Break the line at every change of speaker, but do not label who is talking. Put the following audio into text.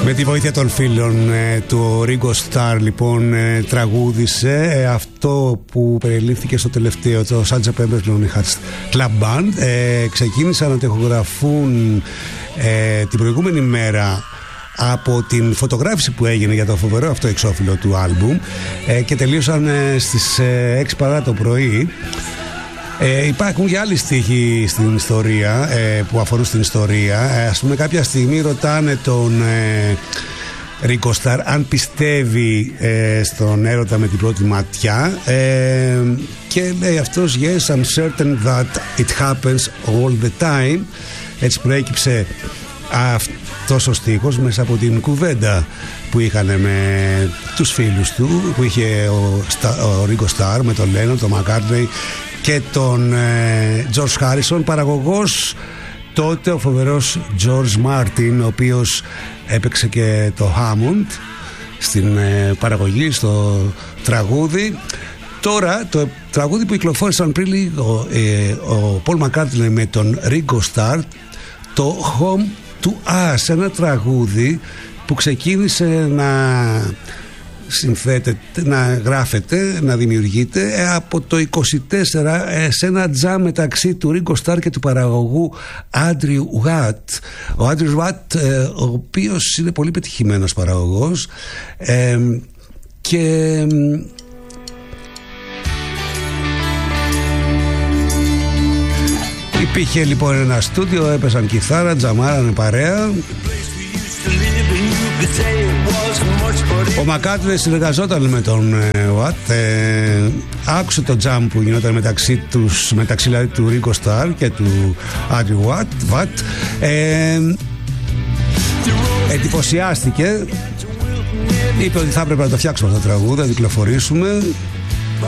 Με τη βοήθεια των φίλων του Ringo Starr λοιπόν τραγούδισε αυτό που περιλήφθηκε στο τελευταίο, το Sgt. Pepper's Lonely Hearts Club Band. Ξεκίνησαν να το ηχογραφούν την προηγούμενη μέρα από την φωτογράφηση που έγινε για το φοβερό αυτό εξώφυλλο του άλμπουμ και τελείωσαν στις 6 παρά το πρωί. Υπάρχουν και άλλοι στίχοι στην ιστορία που αφορούν στην ιστορία. Ας πούμε κάποια στιγμή ρωτάνε τον Ringo Starr αν πιστεύει στον έρωτα με την πρώτη ματιά και λέει αυτός yes, I'm certain that it happens all the time. Έτσι προέκυψε αυτός ο στίχος μέσα από την κουβέντα που είχαν με τους φίλους του, που είχε ο Ringo Starr με τον Lennon, τον McCartney και τον George Harrison. Παραγωγός τότε ο φοβερός George Martin, ο οποίος έπαιξε και το Hammond στην παραγωγή, στο τραγούδι. Τώρα το τραγούδι που κυκλοφόρησαν πριν λίγο ο Paul McCartney με τον Ringo Starr, το Home to Us, ένα τραγούδι που ξεκίνησε να συνθέτεται, να γράφεται, να δημιουργείται από το 24 σε ένα τζαμ μεταξύ του Ringo Starr και του παραγωγού Andrew Watt. Ο Andrew Watt, ο οποίος είναι πολύ πετυχημένος παραγωγός και υπήρχε λοιπόν ένα στούντιο, έπαιζαν κιθάρα, τζαμάρανε παρέα. Ο McCartney συνεργαζόταν με τον Watt, άκουσε το jam που γινόταν μεταξύ δηλαδή του Ringo Starr και του Andrew Watt, εντυπωσιάστηκε, είπε ότι θα έπρεπε να το φτιάξουμε αυτό το τραγούδι, να το κυκλοφορήσουμε